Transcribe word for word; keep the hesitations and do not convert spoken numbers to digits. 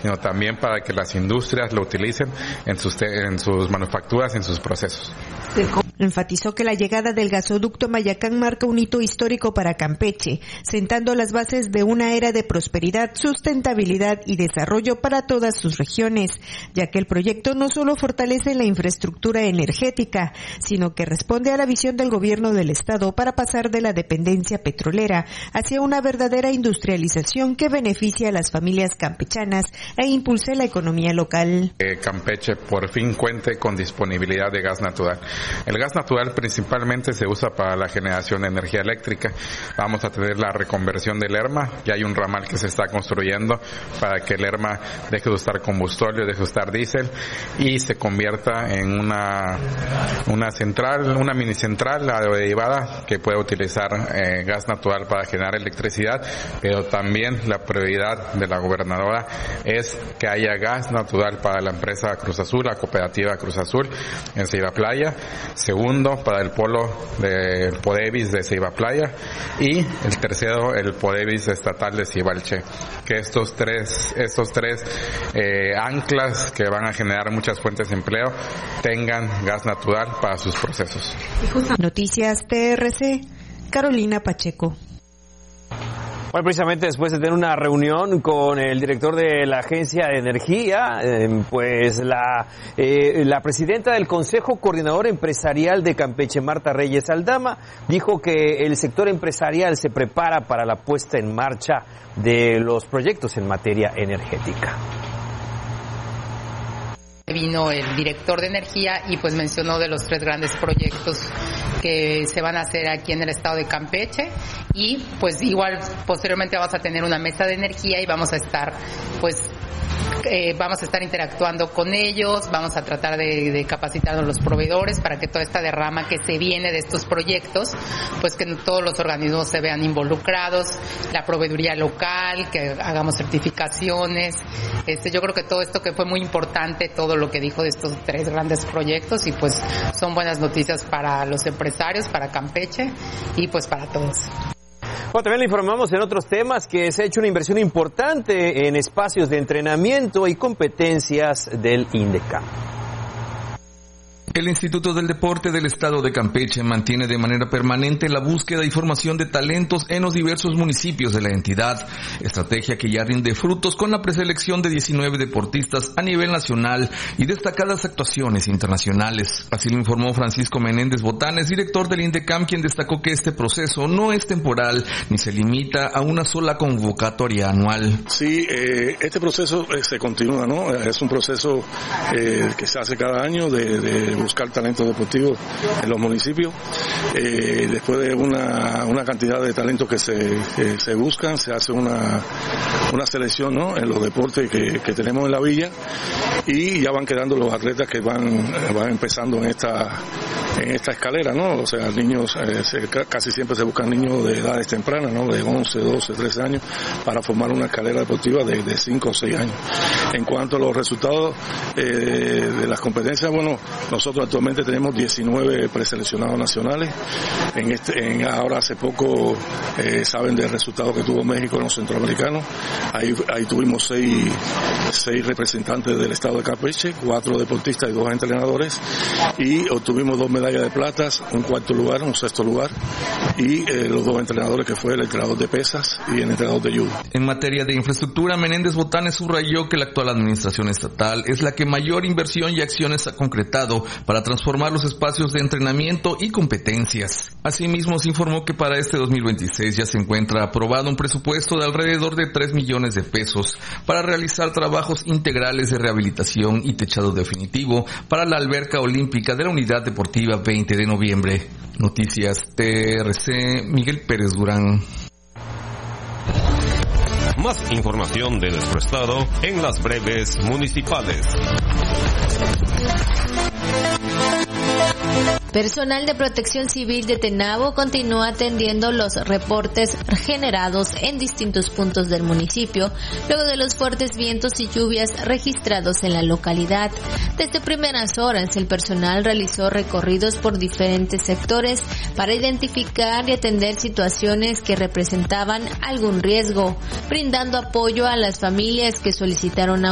sino también para que las industrias lo utilicen en sus, en sus manufacturas, en sus procesos. Enfatizó que la llegada del gasoducto Mayacán marca un hito histórico para Campeche, sentando las bases de una era de prosperidad, sustentabilidad y desarrollo para todas sus regiones, ya que el proyecto no solo fortalece la infraestructura energética, sino que responde a la visión del gobierno del estado para pasar de la dependencia petrolera hacia una verdadera industrialización que beneficia a las familias campechanas e impulse la economía local. Eh, Campeche por fin cuente con disponibilidad de gas natural. El gas natural principalmente se usa para la generación de energía eléctrica. Vamos a tener la reconversión del Lerma, ya hay un ramal que se está construyendo para que el Lerma deje de usar combustible, deje de usar diésel y se convierta en una una central, una mini central derivada que pueda utilizar eh, gas natural para generar electricidad, pero también la prioridad de la gobernadora es que haya gas natural para la empresa Cruz Azul, la cooperativa Cruz Azul en Ceiba Playa. Segundo, para el polo del Podevis de Ceiba Playa. Y el tercero, el Podevis estatal de Cibalche. Que estos tres, estos tres eh, anclas que van a generar muchas fuentes de empleo tengan gas natural para sus procesos. Noticias T R C, Carolina Pacheco. Bueno, precisamente después de tener una reunión con el director de la Agencia de Energía, eh, pues la eh, la presidenta del Consejo Coordinador Empresarial de Campeche, Marta Reyes Aldama, dijo que el sector empresarial se prepara para la puesta en marcha de los proyectos en materia energética. Vino el director de energía y pues mencionó de los tres grandes proyectos que se van a hacer aquí en el estado de Campeche y pues igual posteriormente vamos a tener una mesa de energía y vamos a estar pues Eh, vamos a estar interactuando con ellos, vamos a tratar de, de capacitar a los proveedores para que toda esta derrama que se viene de estos proyectos, pues que todos los organismos se vean involucrados, la proveeduría local, que hagamos certificaciones. Este, yo creo que todo esto que fue muy importante, todo lo que dijo de estos tres grandes proyectos y pues son buenas noticias para los empresarios, para Campeche y pues para todos. Bueno, también le informamos en otros temas que se ha hecho una inversión importante en espacios de entrenamiento y competencias del INDECAM. El Instituto del Deporte del Estado de Campeche mantiene de manera permanente la búsqueda y formación de talentos en los diversos municipios de la entidad, estrategia que ya rinde frutos con la preselección de diecinueve deportistas a nivel nacional y destacadas actuaciones internacionales. Así lo informó Francisco Menéndez Botanes, director del INDECAM, quien destacó que este proceso no es temporal ni se limita a una sola convocatoria anual. Sí, eh, este proceso eh, se continúa, ¿no? Es un proceso eh, que se hace cada año de, de buscar talentos deportivos en los municipios. Eh, después de una, una cantidad de talentos que se, que se buscan, se hace una, una selección, ¿no?, en los deportes que, que tenemos en la villa y ya van quedando los atletas que van, van empezando en esta en esta escalera, ¿no? O sea, niños, eh, se, casi siempre se buscan niños de edades tempranas, ¿no?, de once, doce, trece años, para formar una escalera deportiva de, de cinco o seis años. En cuanto a los resultados eh, de las competencias, bueno, nosotros actualmente tenemos diecinueve preseleccionados nacionales. En este, en, ahora hace poco eh, saben del resultado que tuvo México en los centroamericanos. Ahí, ahí tuvimos seis, seis representantes del estado de Campeche, cuatro deportistas y dos entrenadores, y obtuvimos dos medallas de plata, un cuarto lugar, un sexto lugar, y eh, los dos entrenadores que fue el entrenador de pesas y el entrenador de judo. En materia de infraestructura, Menéndez Botanes subrayó que la actual administración estatal es la que mayor inversión y acciones ha concretado para transformar los espacios de entrenamiento y competencias. Asimismo, se informó que para este dos mil veintiséis ya se encuentra aprobado un presupuesto de alrededor de tres millones de pesos para realizar trabajos integrales de rehabilitación y techado definitivo para la alberca olímpica de la Unidad Deportiva veinte de noviembre. Noticias T R C, Miguel Pérez Durán. Más información de nuestro estado en las breves municipales. Personal de Protección Civil de Tenabo continúa atendiendo los reportes generados en distintos puntos del municipio luego de los fuertes vientos y lluvias registrados en la localidad. Desde primeras horas, el personal realizó recorridos por diferentes sectores para identificar y atender situaciones que representaban algún riesgo, brindando apoyo a las familias que solicitaron